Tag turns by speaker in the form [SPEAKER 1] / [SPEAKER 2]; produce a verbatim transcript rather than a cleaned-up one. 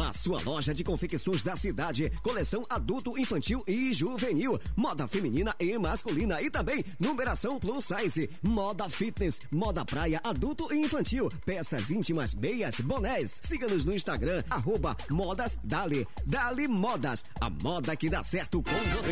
[SPEAKER 1] a sua loja de confecções da cidade. Coleção adulto, infantil e juvenil. Moda feminina e masculina e também numeração plus size. Moda fitness, moda praia, adulto e infantil. Peças íntimas, meias, bonés. Siga-nos no Instagram, arroba Modas Dali. Dali Modas, a moda que dá certo com você.